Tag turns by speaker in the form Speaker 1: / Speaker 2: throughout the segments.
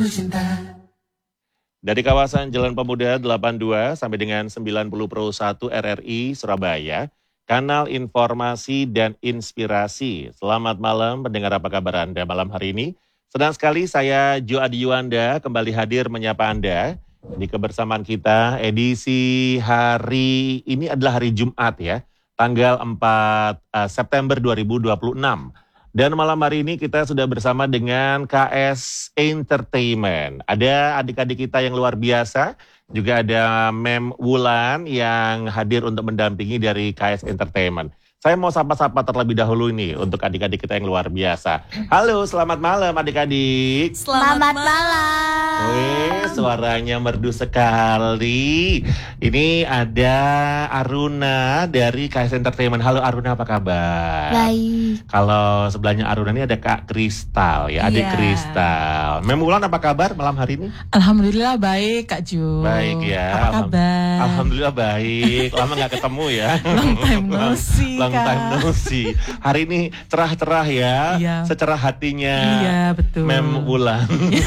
Speaker 1: Dari kawasan Jalan Pemuda 82 sampai dengan 90 Pro 1 RRI Surabaya, kanal informasi dan inspirasi. Selamat malam pendengar, apa kabar Anda malam hari ini? Senang sekali saya Jo Adi Yuanda kembali hadir menyapa Anda di kebersamaan kita. Edisi hari ini adalah hari Jumat ya, tanggal 4 September 2026. Dan malam hari ini kita sudah bersama dengan KS Entertainment. Ada adik-adik kita yang luar biasa, juga ada Mem Wulan yang hadir untuk mendampingi dari KS Entertainment. Saya mau sapa-sapa terlebih dahulu ini untuk adik-adik kita yang luar biasa. Halo, selamat malam adik-adik.
Speaker 2: Selamat malam.
Speaker 1: Wih, suaranya merdu sekali. Ini ada Aruna dari KS Entertainment. Halo Aruna, apa kabar?
Speaker 2: Baik.
Speaker 1: Kalau sebelahnya Aruna ini ada Kak Kristal ya, adik Kristal. Mem Wulan, apa kabar malam hari ini?
Speaker 3: Alhamdulillah baik Kak Jo.
Speaker 1: Baik ya.
Speaker 3: Apa kabar?
Speaker 1: Alhamdulillah baik. Lama nggak ketemu ya.
Speaker 3: Long time no see,
Speaker 1: Long
Speaker 3: Kak.
Speaker 1: time no see. Hari ini cerah-cerah ya.
Speaker 3: Iya.
Speaker 1: Secerah hatinya.
Speaker 3: Iya betul.
Speaker 1: Mem Wulan.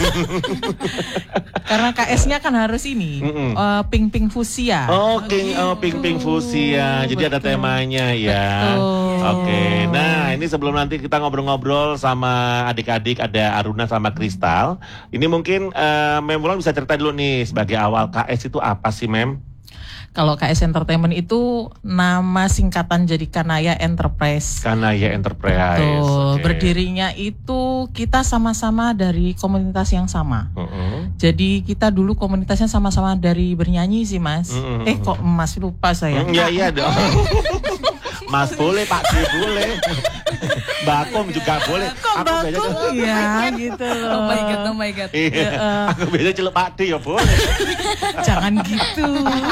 Speaker 3: Karena KS-nya kan harus ini, pink fusia.
Speaker 1: Pink fusia. Jadi ada
Speaker 3: Betul.
Speaker 1: temanya ya.
Speaker 3: Betul.
Speaker 1: Oke. Nah, ini sebelum nanti kita ngobrol-ngobrol sama adik-adik, ada Aruna sama Kristal. Ini mungkin Mem Wulan bisa cerita dulu nih, sebagai awal KS itu apa sih, Mem?
Speaker 3: Kalau KS Entertainment itu nama singkatan jadi Kanaya Enterprise.
Speaker 1: Kanaya Enterprise.
Speaker 3: Betul.
Speaker 1: Oke.
Speaker 3: Berdirinya itu kita sama-sama dari komunitas yang sama. Jadi kita dulu komunitasnya sama-sama dari bernyanyi sih Mas. Kok Mas lupa saya?
Speaker 1: Iya dong. Mas boleh, Pak D boleh. Bakom juga boleh.
Speaker 3: Kok Bakom? Iya gitu loh.
Speaker 2: Oh my god.
Speaker 1: Iya. Aku biasa celuk Pak D ya boleh.
Speaker 3: Jangan gitu.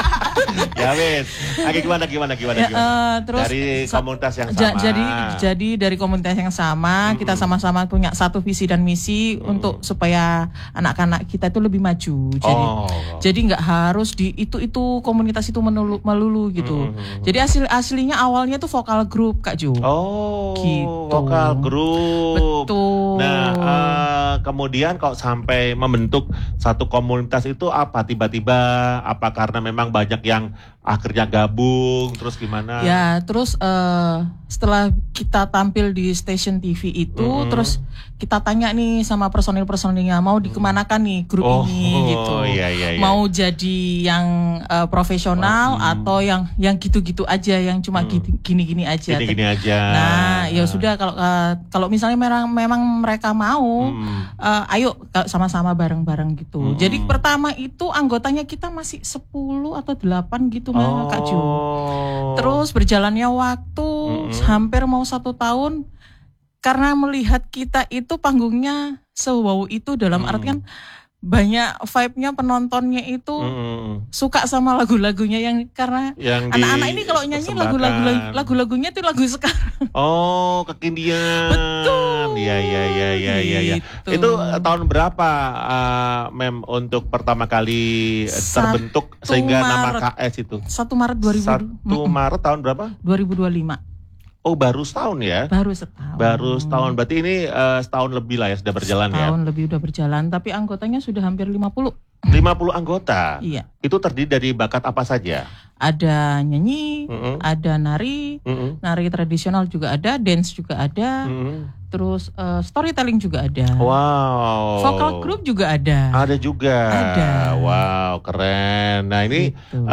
Speaker 1: Ya wes. Oke, gimana?
Speaker 3: Terus
Speaker 1: dari komunitas yang sama.
Speaker 3: Jadi dari komunitas yang sama, kita sama-sama punya satu visi dan misi untuk supaya anak-anak kita itu lebih maju. Jadi nggak harus di itu komunitas itu melulu gitu. Jadi aslinya awalnya tuh vokal grup Kak Jo. Gitu.
Speaker 1: Vokal grup.
Speaker 3: Betul.
Speaker 1: Nah, kemudian kok sampai membentuk satu komunitas itu apa? Tiba-tiba apa karena memang banyak yang akhirnya gabung, terus gimana?
Speaker 3: Ya, terus setelah kita tampil di stasiun TV itu, terus kita tanya nih sama personil-personilnya, mau dikemanakan nih grup ini gitu.
Speaker 1: Iya.
Speaker 3: Mau jadi yang profesional atau yang gitu-gitu aja, yang cuma gini-gini aja.
Speaker 1: Gini-gini aja.
Speaker 3: Nah, ya sudah kalau misalnya memang mereka mau, ayo sama-sama bareng-bareng gitu. Jadi pertama itu anggotanya kita masih 10 atau 8 gitu. Kak Jo. Terus berjalannya waktu hampir mau 1 tahun karena melihat kita itu panggungnya se-wow itu dalam artian banyak vibe-nya, penontonnya itu suka sama lagu-lagunya yang karena anak-anak ini kalau nyanyi lagu-lagunya itu lagu sekarang.
Speaker 1: Kekinian.
Speaker 3: Betul.
Speaker 1: Iya.
Speaker 3: Gitu.
Speaker 1: Itu tahun berapa Mem untuk pertama kali terbentuk sehingga nama KS itu?
Speaker 3: 1 Maret 2000.
Speaker 1: 1 Maret tahun berapa?
Speaker 3: 2025.
Speaker 1: Oh, baru setahun ya?
Speaker 3: Baru setahun.
Speaker 1: Berarti ini setahun lebih lah ya sudah berjalan ya?
Speaker 3: Setahun lebih udah berjalan, tapi anggotanya sudah hampir 50.
Speaker 1: 50 anggota?
Speaker 3: Iya.
Speaker 1: Itu terdiri dari bakat apa saja?
Speaker 3: Ada nyanyi, ada nari, nari tradisional juga ada, dance juga ada, terus storytelling juga ada.
Speaker 1: Wow.
Speaker 3: Vokal group juga ada.
Speaker 1: Ada juga.
Speaker 3: Ada.
Speaker 1: Wow, keren. Nah ini
Speaker 3: Gitu.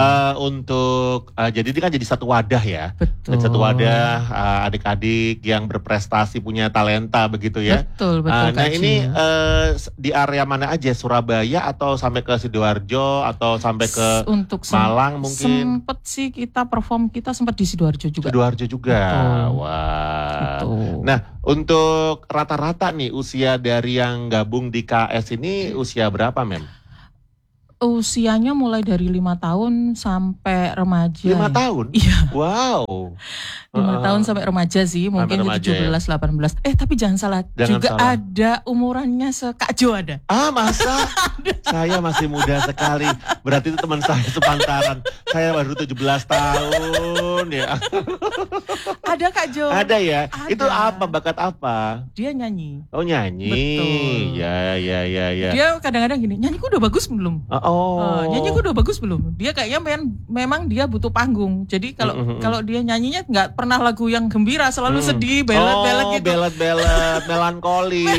Speaker 1: untuk jadi ini kan jadi satu wadah ya.
Speaker 3: Betul.
Speaker 1: Jadi satu wadah adik-adik yang berprestasi, punya talenta begitu ya.
Speaker 3: Betul
Speaker 1: Nah
Speaker 3: Kak
Speaker 1: ini
Speaker 3: Ju.
Speaker 1: di area mana aja? Surabaya atau sampai ke Sidoarjo atau sampai ke
Speaker 3: Untuk
Speaker 1: Malang mungkin?
Speaker 3: Sempet sih kita perform, kita sempat di Sidoarjo juga.
Speaker 1: Sidoarjo juga.
Speaker 3: Betul.
Speaker 1: Wah.
Speaker 3: Gitu.
Speaker 1: Nah, untuk rata-rata nih usia dari yang gabung di KS ini usia berapa, Mem?
Speaker 3: Usianya mulai dari 5 tahun sampai remaja.
Speaker 1: 5 tahun?
Speaker 3: Iya.
Speaker 1: Wow.
Speaker 3: 5 tahun sampai remaja sih, mungkin
Speaker 1: remaja,
Speaker 3: 17, 18. Tapi jangan salah,
Speaker 1: Jangan
Speaker 3: juga
Speaker 1: salah.
Speaker 3: ada umurannya Kak Jo ada.
Speaker 1: Ah, masa? Saya masih muda sekali. Berarti itu teman saya sepantaran. Saya baru 17 tahun ya.
Speaker 3: Ada Kak Jo.
Speaker 1: Ada ya?
Speaker 3: Ada.
Speaker 1: Itu apa? Bakat apa?
Speaker 3: Dia nyanyi.
Speaker 1: Oh, nyanyi.
Speaker 3: Betul.
Speaker 1: Ya.
Speaker 3: Dia kadang-kadang gini, nyanyiku udah bagus belum? Nyanyiku udah bagus belum? Dia kayaknya memang dia butuh panggung. Jadi kalau dia nyanyinya nggak pernah lagu yang gembira, selalu sedih, belet-belet gitu.
Speaker 1: Belet-belet, melankoli.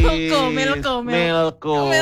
Speaker 1: Melko.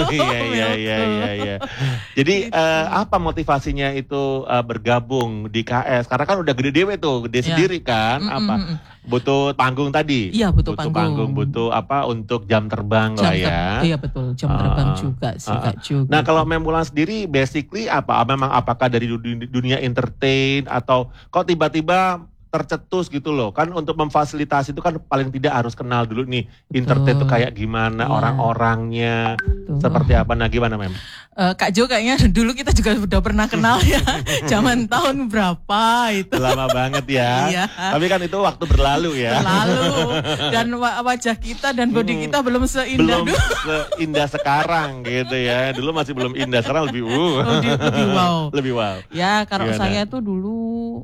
Speaker 1: Iya. Jadi apa motivasinya itu bergabung di KS? Karena kan udah gede dewe tuh, gede sendiri kan? Apa? Butuh panggung tadi?
Speaker 3: Iya, butuh panggung.
Speaker 1: Butuh apa untuk jam terbang lah ya?
Speaker 3: Iya betul, jam terbang juga sih Kak Jo.
Speaker 1: Nah kalau Memulan sendiri basically apa? Memang apakah dari dunia entertain atau kok tiba-tiba tercetus gitu loh? Kan untuk memfasilitasi itu kan paling tidak harus kenal dulu nih entertain itu kayak gimana, orang-orangnya seperti apa. Nah gimana Mem?
Speaker 3: Kak Jo kayaknya dulu kita juga udah pernah kenal ya. Zaman tahun berapa itu.
Speaker 1: Lama banget ya.
Speaker 3: Iya.
Speaker 1: Tapi kan itu waktu berlalu ya.
Speaker 3: Berlalu. Dan wajah kita dan body kita belum seindah dulu.
Speaker 1: Seindah sekarang gitu ya. Dulu masih belum indah, sekarang lebih
Speaker 3: lebih wow.
Speaker 1: Lebih wow.
Speaker 3: Ya kalau saya tuh dulu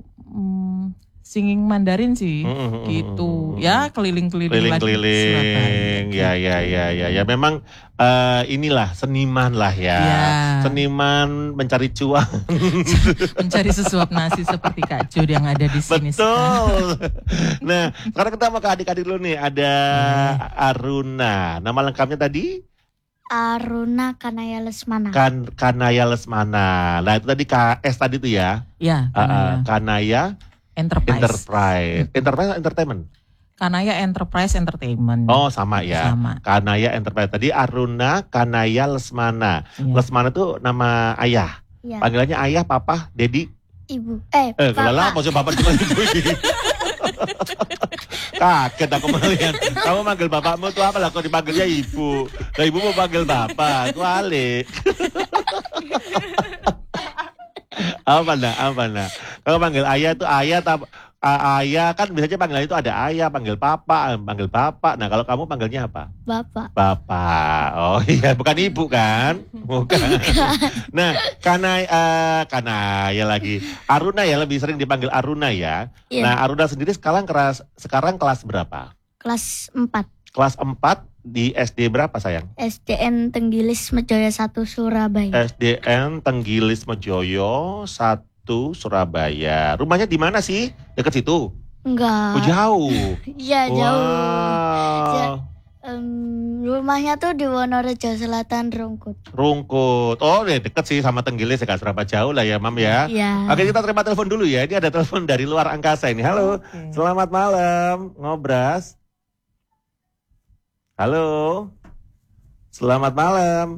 Speaker 3: singing Mandarin sih, gitu. Ya keliling-keliling lagi
Speaker 1: keliling-keliling. Ya memang inilah seniman lah ya. Seniman mencari cuan.
Speaker 3: Mencari sesuap nasi seperti Kak Jo yang ada di sini.
Speaker 1: Betul. Nah, sekarang kita mau ke adik-adik dulu nih. Ada Aruna. Nama lengkapnya tadi?
Speaker 4: Aruna Kanaya Lesmana.
Speaker 1: Kanaya Lesmana. Nah, itu tadi KS tadi tuh ya.
Speaker 3: Iya,
Speaker 1: Kanaya Enterprise Entertainment.
Speaker 3: Kanaya Enterprise Entertainment.
Speaker 1: Oh sama ya.
Speaker 3: Sama.
Speaker 1: Kanaya Enterprise. Tadi Aruna Kanaya Lesmana.
Speaker 3: Iya.
Speaker 1: Lesmana itu nama ayah.
Speaker 4: Ya.
Speaker 1: Panggilannya ayah, papa, dedi.
Speaker 4: Ibu.
Speaker 1: Kelala,
Speaker 4: Papa.
Speaker 1: maksudnya papa cuma ibu ini. Kaget aku melihat. Kamu manggil bapakmu tuh apa lah? Kok dipanggilnya ibu? Nah ibu mau panggil bapak, kualik. Apa nah? Kalau panggil ayah itu ayah ayah kan biasanya panggilan itu ada ayah, panggil papa. Nah kalau kamu panggilnya apa?
Speaker 4: Bapak.
Speaker 1: Bapak. Oh iya, bukan ibu kan? Bukan. Nah, Kanaya lagi. Aruna ya, lebih sering dipanggil Aruna ya.
Speaker 4: Iya.
Speaker 1: Nah, Aruna sendiri sekarang kelas berapa?
Speaker 4: Kelas 4.
Speaker 1: Kelas 4 di SD berapa sayang?
Speaker 4: SDN Tenggilis Mejoyo 1 Surabaya.
Speaker 1: SDN Tenggilis Mejoyo 1 Surabaya. Rumahnya di mana sih? Dekat situ?
Speaker 4: Enggak.
Speaker 1: Oh, jauh.
Speaker 4: Iya, jauh.
Speaker 1: Wow.
Speaker 4: Rumahnya tuh di Wonorejo Selatan, Rungkut.
Speaker 1: Oh, ya deket sih sama Tenggilis ya, gak serapa jauh lah ya, Mam ya.
Speaker 4: Iya.
Speaker 1: Oke, kita terima telepon dulu ya. Ini ada telepon dari luar angkasa ini. Halo, selamat malam, Ngobras. Halo, selamat malam.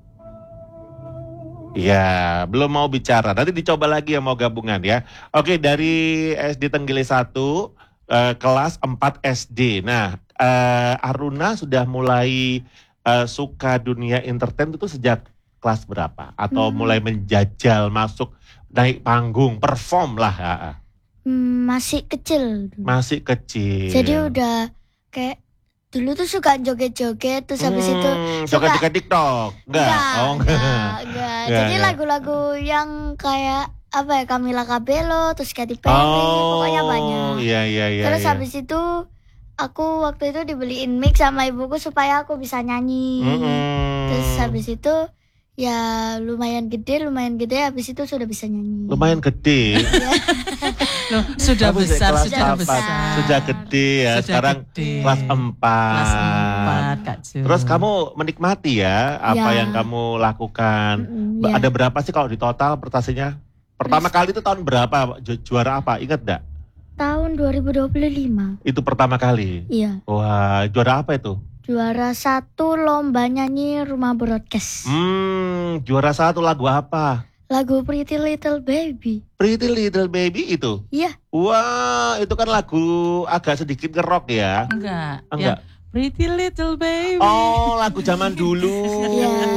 Speaker 1: Ya, belum mau bicara. Nanti dicoba lagi yang mau gabungan ya. Oke, dari SD Tenggilis 1, kelas 4 SD. Nah, Aruna sudah mulai suka dunia entertain itu sejak kelas berapa? Atau mulai menjajal masuk naik panggung, perform lah.
Speaker 4: Masih kecil.
Speaker 1: Masih kecil.
Speaker 4: Jadi udah kayak dulu tuh suka joget-joget, terus habis itu
Speaker 1: joget-joget TikTok. Enggak.
Speaker 4: Jadi lagu-lagu yang kayak apa ya, Camila Cabello, terus Katy Perry, pokoknya banyak.
Speaker 1: Iya.
Speaker 4: Terus habis itu aku waktu itu dibeliin mic sama ibuku supaya aku bisa nyanyi. Terus habis itu ya lumayan gede, habis itu sudah bisa nyanyi.
Speaker 1: Lumayan gede.
Speaker 3: Loh, sudah
Speaker 1: Kamu
Speaker 3: besar,
Speaker 1: kelas
Speaker 3: sudah
Speaker 1: apa?
Speaker 3: besar.
Speaker 1: Sudah gede ya,
Speaker 3: Sudah
Speaker 1: sekarang
Speaker 3: gede.
Speaker 1: kelas 4.
Speaker 3: Kelas 4, Kak Jo.
Speaker 1: Terus kamu menikmati ya apa
Speaker 4: Ya.
Speaker 1: yang kamu lakukan.
Speaker 4: Ya.
Speaker 1: Ada berapa sih kalau di total prestasinya? Pertama kali itu tahun berapa? Juara apa? Ingat enggak?
Speaker 4: Tahun 2025.
Speaker 1: Itu pertama kali.
Speaker 4: Iya.
Speaker 1: Wah, juara apa itu?
Speaker 4: Juara 1 lomba nyanyi Rumah Broadcast.
Speaker 1: Juara 1 lagu apa?
Speaker 4: Lagu Pretty Little Baby.
Speaker 1: Pretty Little Baby itu?
Speaker 4: Iya.
Speaker 1: Wah, itu kan lagu agak sedikit ngerok ya?
Speaker 3: Enggak.
Speaker 1: Enggak.
Speaker 3: Ya, Pretty Little Baby.
Speaker 1: Oh, lagu zaman dulu.
Speaker 4: Iya.
Speaker 1: Iya.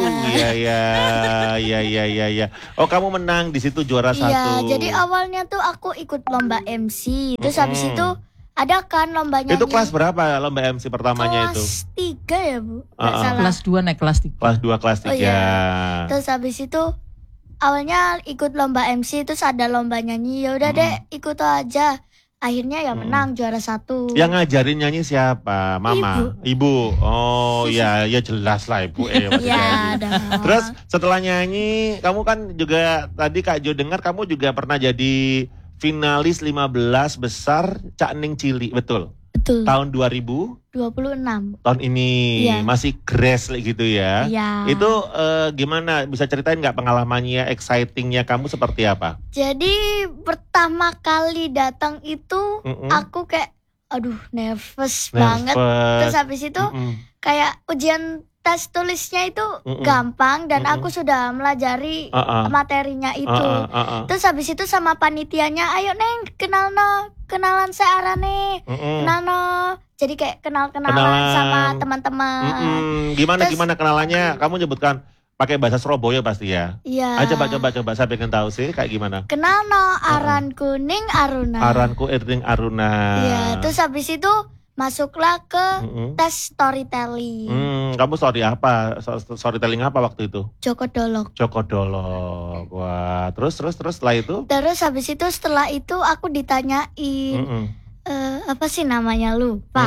Speaker 1: iya. Oh, kamu menang di situ juara
Speaker 4: Iya,
Speaker 1: 1.
Speaker 4: jadi awalnya tuh aku ikut lomba MC. Terus habis itu ada kan lombanya.
Speaker 1: Itu kelas berapa lomba MC pertamanya itu?
Speaker 4: Kelas 3 ya, Bu. Nggak salah.
Speaker 3: Kelas 2 naik kelas 3.
Speaker 1: Kelas 2, kelas 3.
Speaker 4: Oh, iya. Terus habis itu awalnya ikut lomba MC, terus ada lomba nyanyi. Ya udah deh, ikut aja. Akhirnya ya menang juara 1.
Speaker 1: Yang ngajarin nyanyi siapa? Mama? Ibu. Oh ya jelas lah ibu.
Speaker 4: Iya, dong.
Speaker 1: Terus setelah nyanyi, kamu kan juga tadi Kak Jo dengar kamu juga pernah jadi finalis 15 besar Cak Ning Cili, betul?
Speaker 4: Betul.
Speaker 1: Tahun 2026.
Speaker 4: 26.
Speaker 1: Tahun ini
Speaker 4: Iya.
Speaker 1: masih grass gitu ya.
Speaker 4: Iya.
Speaker 1: Itu gimana? Bisa ceritain nggak pengalamannya, excitingnya kamu seperti apa?
Speaker 4: Jadi pertama kali datang itu
Speaker 1: Mm-mm.
Speaker 4: aku kayak aduh nervous banget. Terus habis itu kayak ujian tes tulisnya itu gampang dan aku sudah melajari materinya itu. Terus habis itu sama panitianya, ayo Neng kenalan searane. Kenal jadi kayak kenalan sama teman-teman.
Speaker 1: Gimana kenalannya? Kamu nyebutkan pakai bahasa Surabaya pasti ya?
Speaker 4: Iya.
Speaker 1: Coba saya pengen tahu sih kayak gimana.
Speaker 4: Kenal aran kuning Aruna.
Speaker 1: Aranku Irning Aruna.
Speaker 4: Iya, terus habis itu masuklah ke tes storytelling.
Speaker 1: Kamu story apa? Storytelling apa waktu itu?
Speaker 4: Joko Dolok.
Speaker 1: Joko Dolok. Wah, terus setelah itu?
Speaker 4: Terus habis itu setelah itu aku ditanyain apa sih namanya, lupa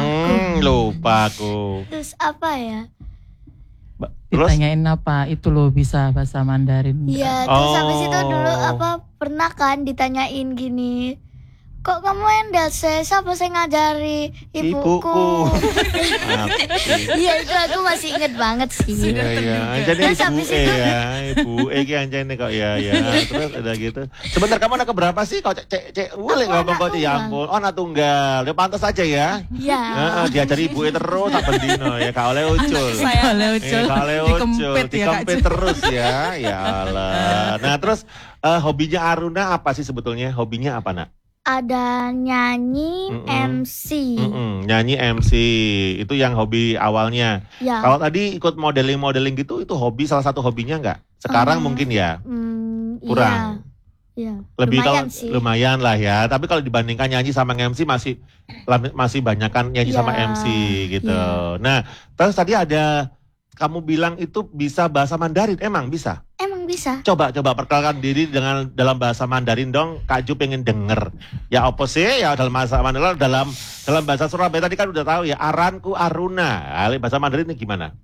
Speaker 4: aku. Terus apa ya?
Speaker 1: Terus?
Speaker 3: Ditanyain apa? Itu loh bisa bahasa Mandarin.
Speaker 4: Iya, terus habis itu dulu pernah kan ditanyain gini. Kok kamu endel sih? Siapa sih ngajari? Ibuku. Iya, itu aku masih inget banget sih.
Speaker 1: Iya. Jadi ibu iki anjane kok ya. Terus udah gitu. Sebentar, kamu anak keberapa sih? Kok cek boleh ngomong kok ya ampun. Oh, anak tunggal. Ya pantas aja ya.
Speaker 4: Iya.
Speaker 1: Heeh, diajari ibuke terus tak bendino ya, gak oleh ucul. Gak oleh ucul, dikempit terus ya. Ya Allah. Nah, terus hobinya Aruna apa sih sebetulnya? Hobinya apa, Nak?
Speaker 4: Ada nyanyi, MC.
Speaker 1: Nyanyi MC itu yang hobi awalnya.
Speaker 4: Ya.
Speaker 1: Kalau tadi ikut modeling gitu, itu hobi salah satu hobinya nggak? Sekarang mungkin ya kurang.
Speaker 4: Iya.
Speaker 1: Lebih
Speaker 4: Lumayan
Speaker 1: kalau
Speaker 4: sih.
Speaker 1: lumayan lah ya. Tapi kalau dibandingkan nyanyi sama MC masih banyak kan nyanyi sama MC gitu. Nah, terus tadi ada kamu bilang itu bisa bahasa Mandarin, emang bisa?
Speaker 4: Emang bisa.
Speaker 1: Coba perkenalkan diri dalam bahasa Mandarin dong. Kak Ju pengen denger. Ya apa sih? Ya dalam bahasa Mandarin, dalam bahasa Surabaya tadi kan udah tahu ya. Aranku Aruna. Bahasa Mandarin ini gimana?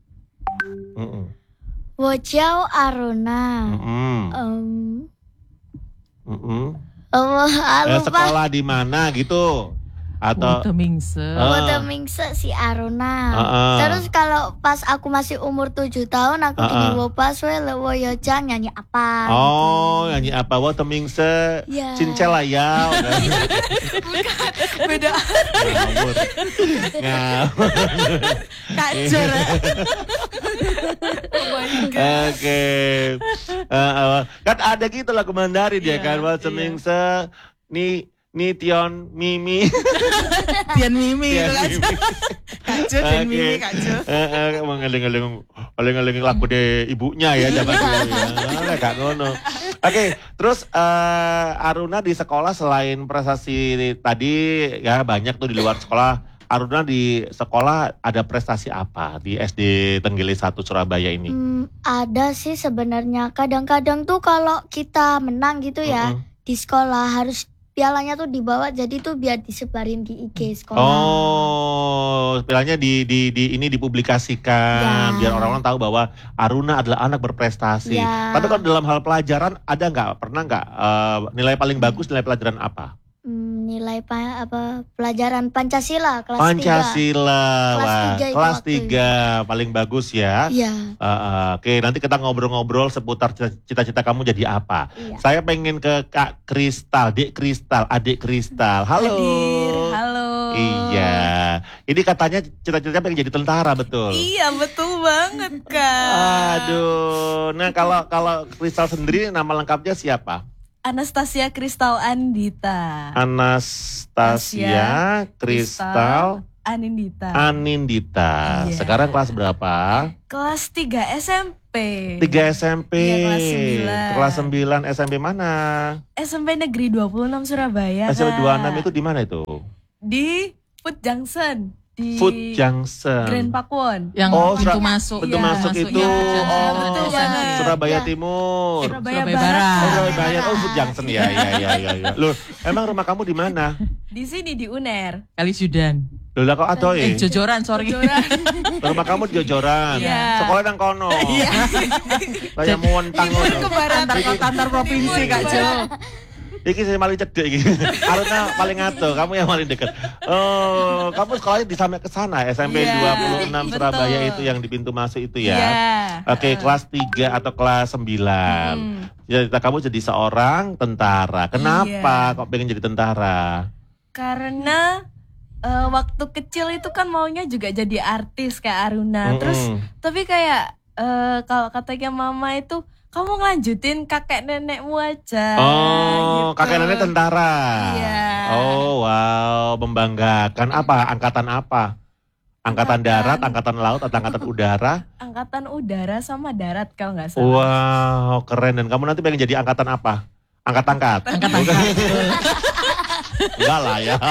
Speaker 4: Wojau Aruna. Lupa.
Speaker 1: Sekolah di mana gitu? Atau
Speaker 4: Wotemingse si Aruna. Terus kalau pas aku masih umur 7 tahun aku gini wopas lewo yoja nyanyi apa?
Speaker 1: Oh, nyanyi apa? Wotemingse cincela ya.
Speaker 2: Beda.
Speaker 1: Ngawur.
Speaker 2: Kacau.
Speaker 1: Oke. Kan ada gitu lagu Mandarin ya kan. Wotemingse ni Tion Mimi.
Speaker 3: Tian Mimi itu kacau. Tian Mimi kacau.
Speaker 1: Ngeling lagu de ibunya ya zaman dulu ya. Gak ngono. Oke, terus Aruna di sekolah selain prestasi tadi ya banyak tuh di luar sekolah. Aruna di sekolah ada prestasi apa di SD Tenggili 1 Surabaya ini?
Speaker 4: Ada sih sebenarnya. Kadang-kadang tuh kalau kita menang gitu ya di sekolah harus pialanya tuh dibawa, jadi tuh biar disebarin di IG sekolah.
Speaker 1: Oh, pialanya ini dipublikasikan biar orang-orang tahu bahwa Aruna adalah anak berprestasi. Tapi kalau dalam hal pelajaran pernah nggak nilai paling bagus, nilai pelajaran apa?
Speaker 4: Nilai pelajaran Pancasila kelas 3.
Speaker 1: Pancasila. Kelas 3 paling bagus ya.
Speaker 4: Iya.
Speaker 1: Oke, nanti kita ngobrol-ngobrol seputar cita-cita kamu jadi apa.
Speaker 4: Iya.
Speaker 1: Saya pengen ke Kak Kristal, adik Kristal. Halo.
Speaker 2: Halo.
Speaker 1: Iya. Ini katanya cita-citanya pengen jadi tentara, betul?
Speaker 2: Iya, betul banget, Kak.
Speaker 1: Aduh. Nah, kalau Kristal sendiri nama lengkapnya siapa?
Speaker 2: Anastasia Kristal Andita.
Speaker 1: Anastasia Kristal
Speaker 2: Anindita.
Speaker 1: Anindita.
Speaker 2: Iya.
Speaker 1: Sekarang kelas berapa?
Speaker 2: Kelas 3 SMP.
Speaker 1: 3 SMP.
Speaker 2: Iya, kelas 9.
Speaker 1: Kelas 9 SMP mana?
Speaker 2: SMP Negeri 26 Surabaya.
Speaker 1: SMP
Speaker 2: Kak.
Speaker 1: 26 itu di mana itu?
Speaker 2: Di Food Junction. Di
Speaker 1: Food Junction.
Speaker 2: Grand Pakuwon.
Speaker 3: Yang
Speaker 1: Oh,
Speaker 3: pintu masuk.
Speaker 1: Pintu
Speaker 2: Iya,
Speaker 1: masuk
Speaker 3: masuknya
Speaker 1: itu.
Speaker 3: Food Junction
Speaker 1: Oh,
Speaker 3: itu ada
Speaker 2: betul
Speaker 3: SMP.
Speaker 2: banget.
Speaker 1: Surabaya
Speaker 4: Ya.
Speaker 1: Timur.
Speaker 2: Surabaya
Speaker 3: Surabaya
Speaker 2: Barat.
Speaker 3: Barat.
Speaker 1: Oh, Surabaya. Oh, Food Junction ya. Loh, emang rumah kamu di mana?
Speaker 2: Di sini di UNER.
Speaker 3: Kali Sudan.
Speaker 1: Loh, lah kok adoy?
Speaker 3: Jojoran, sorry.
Speaker 2: Joran.
Speaker 1: Rumah kamu di Jojoran.
Speaker 2: Iya.
Speaker 1: Sekolah nang kono. Kayak muntang ngono.
Speaker 3: Antar provinsi Kak Jo.
Speaker 1: Iki saya paling cedek iki. Aruna paling ngato, kamu yang paling deket. Oh, kamu sekolahnya di sampai ke sana SMP
Speaker 2: Iya,
Speaker 1: 26
Speaker 2: betul.
Speaker 1: Surabaya itu yang di pintu masuk itu ya.
Speaker 2: Iya.
Speaker 1: Oke, kelas 3 atau kelas 9. Jadi kamu jadi seorang tentara. Kenapa kok pengen jadi tentara?
Speaker 2: Karena waktu kecil itu kan maunya juga jadi artis kayak Aruna. Terus tapi kayak kalau katanya mama itu kamu ngelanjutin kakek nenekmu aja.
Speaker 1: Oh,
Speaker 2: gitu.
Speaker 1: kakek nenek tentara.
Speaker 2: Iya.
Speaker 1: Oh, wow, membanggakan. Apa? Angkatan apa? Angkatan darat, angkatan laut, atau angkatan udara?
Speaker 2: Angkatan udara sama darat kalau nggak salah.
Speaker 1: Wow, keren. Dan kamu nanti pengen jadi angkatan apa? Angkat-angkat?
Speaker 3: Angkat-angkat.
Speaker 1: Enggak lah ya.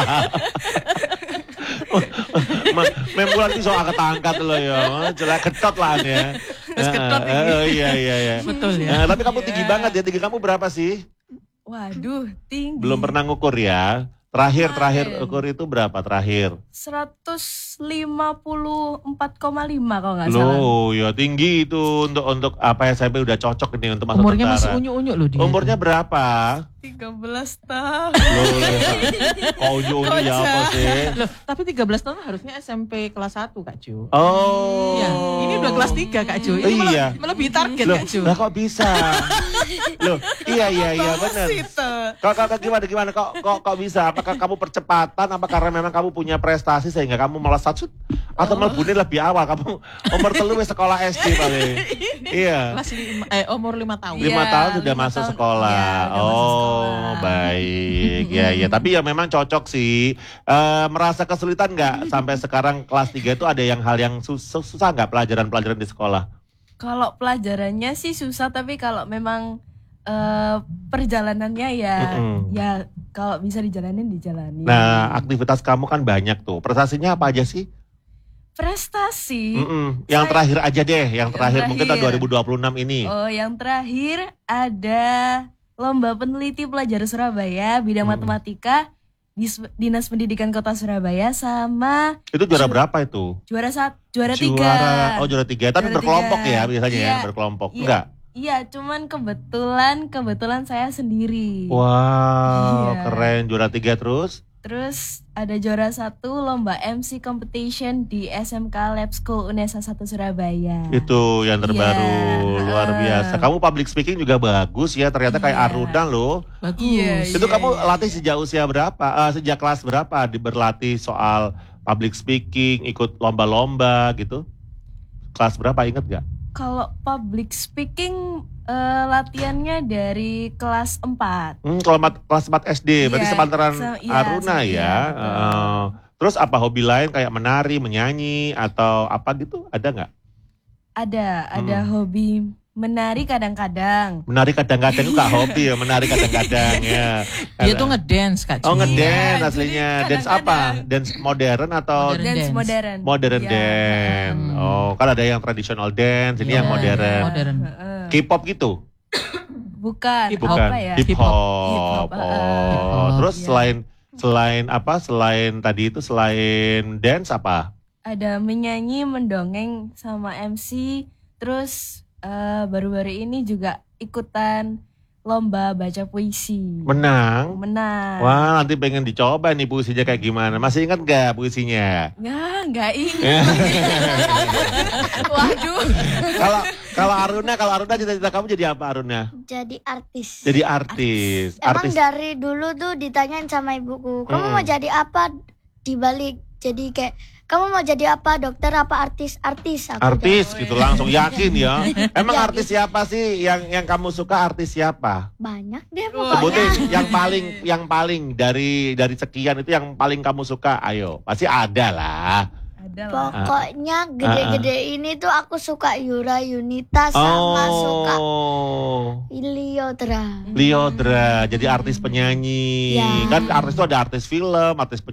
Speaker 1: Membulan itu soal angkat-angkat loh ya. Jelek ketot lah ya.
Speaker 3: Terus ketot ini.
Speaker 1: Iya.
Speaker 3: Betul ya.
Speaker 1: Tapi kamu tinggi banget ya. Tinggi kamu berapa sih?
Speaker 2: Waduh, tinggi.
Speaker 1: Belum pernah ngukur ya. Terakhir
Speaker 2: Kemarin.
Speaker 1: ukur itu berapa terakhir?
Speaker 2: 154,5 kalau nggak salah.
Speaker 1: Loh, ya tinggi itu untuk apa SMP udah cocok ini untuk masuk
Speaker 3: Umurnya masih
Speaker 1: tentara.
Speaker 3: unyu-unyu loh dia.
Speaker 1: Umurnya berapa?
Speaker 2: 13 tahun.
Speaker 1: Loh, kok unyu-unyu ya apa sih?
Speaker 3: Loh, tapi 13 tahun harusnya SMP kelas 1 Kak Jo.
Speaker 1: Oh.
Speaker 3: Iya, ini udah kelas 3 Kak Jo. Ini
Speaker 1: Iya.
Speaker 3: melebihi target
Speaker 1: Loh,
Speaker 3: Kak Jo.
Speaker 1: lah kok bisa? Loh, iya benar. Kok gimana? Kok bisa? Apakah kamu percepatan? Apa karena memang kamu punya prestasi sehingga kamu melesat shoot? Atau melebuni lebih awal? Kamu umur telu wis sekolah SD paling. Iya.
Speaker 3: Kelas umur 5 tahun.
Speaker 1: 5
Speaker 2: Iya,
Speaker 1: tahun sudah
Speaker 2: 5
Speaker 1: masuk
Speaker 2: tahun.
Speaker 1: sekolah.
Speaker 2: Iya, udah masuk sekolah.
Speaker 1: Baik. Ya. Tapi ya memang cocok sih. Merasa kesulitan nggak sampai sekarang kelas 3 itu ada hal yang susah nggak pelajaran-pelajaran di sekolah?
Speaker 2: Kalau pelajarannya sih susah, tapi kalau memang perjalanannya ya kalau bisa dijalanin.
Speaker 1: Nah, aktivitas kamu kan banyak tuh. Prestasinya apa aja sih?
Speaker 2: Prestasi.
Speaker 1: Yang terakhir aja deh, yang terakhir mungkin tahun
Speaker 2: terakhir.
Speaker 1: 2026 ini.
Speaker 2: Oh, yang terakhir ada Lomba Peneliti Pelajar Surabaya bidang matematika Dinas Pendidikan Kota Surabaya sama
Speaker 1: Itu juara berapa itu?
Speaker 2: juara 3.
Speaker 1: Juara 3. Tapi
Speaker 2: Juara
Speaker 1: berkelompok
Speaker 2: 3.
Speaker 1: ya biasanya ya,
Speaker 2: Iya.
Speaker 1: berkelompok.
Speaker 2: Iya.
Speaker 1: Enggak?
Speaker 2: Iya, cuman kebetulan saya sendiri.
Speaker 1: Wow,
Speaker 2: Iya.
Speaker 1: keren. Juara 3 terus?
Speaker 2: Terus ada juara 1 lomba MC competition di SMK Lab School Unesa 1 Surabaya.
Speaker 1: Itu yang terbaru,
Speaker 2: Iya.
Speaker 1: luar biasa. Kamu public speaking juga bagus ya, ternyata kayak
Speaker 2: Iya.
Speaker 1: Aruna loh.
Speaker 3: Bagus.
Speaker 2: Iya.
Speaker 1: Itu kamu latih sejak usia berapa? Sejak kelas berapa berlatih soal public speaking, ikut lomba-lomba gitu? Kelas berapa, inget gak?
Speaker 2: Kalau public speaking latihannya dari kelas 4.
Speaker 1: Kelas 4 SD, berarti
Speaker 2: Iya,
Speaker 1: sepantaran
Speaker 2: iya,
Speaker 1: Aruna ya.
Speaker 2: betul.
Speaker 1: Terus apa hobi lain kayak menari, menyanyi, atau apa gitu? Ada nggak?
Speaker 2: Ada hobi menari kadang-kadang.
Speaker 1: Menari kadang-kadang itu gak hobi ya, menari kadang-kadang ya.
Speaker 3: Dia tuh ngedance Kak Jo.
Speaker 1: Oh ngedance
Speaker 2: Iya,
Speaker 1: aslinya,
Speaker 2: jadi
Speaker 1: dance apa?
Speaker 2: kadang-kadang.
Speaker 1: Dance modern atau
Speaker 3: Modern
Speaker 2: Dance
Speaker 3: dance.
Speaker 2: modern.
Speaker 1: modern
Speaker 2: Iya.
Speaker 1: dance? Oh, kan ada yang traditional dance, ini
Speaker 3: Iya,
Speaker 1: yang modern.
Speaker 3: modern.
Speaker 2: Heeh.
Speaker 1: K-pop gitu?
Speaker 2: Bukan,
Speaker 3: Hip-hop.
Speaker 1: Bukan,
Speaker 2: apa ya?
Speaker 1: hip hop.
Speaker 2: Hip-hop,
Speaker 1: Oh, terus
Speaker 2: iya.
Speaker 1: selain tadi itu selain dance apa?
Speaker 2: Ada menyanyi, mendongeng sama MC. Terus baru-baru ini juga ikutan lomba baca puisi.
Speaker 1: Menang?
Speaker 2: Menang.
Speaker 1: Wah, nanti pengen dicoba nih puisinya kayak gimana. Masih ingat gak puisinya?
Speaker 2: Nggak ingat. Waduh.
Speaker 1: Kalau Aruna cita-cita kamu jadi apa Aruna?
Speaker 4: Jadi artis.
Speaker 1: Jadi artis.
Speaker 4: Emang
Speaker 1: Artis.
Speaker 4: dari dulu tuh ditanyain sama ibuku, kamu
Speaker 1: Mm-mm.
Speaker 4: mau jadi apa di balik jadi kayak kamu mau jadi apa, dokter apa artis? Artis
Speaker 1: gitu langsung yakin ya. Emang
Speaker 4: Yakin.
Speaker 1: artis siapa sih yang kamu suka, artis siapa?
Speaker 4: Banyak deh
Speaker 1: Sebutin
Speaker 4: pokoknya.
Speaker 1: yang paling dari sekian itu yang paling kamu suka. Ayo, pasti ada lah.
Speaker 2: Ada lah.
Speaker 4: Pokoknya gede-gede ini tuh aku suka Yura Yunita sama suka Liodra.
Speaker 1: Liodra, jadi artis penyanyi.
Speaker 4: Ya.
Speaker 1: Kan artis itu ada artis film, artis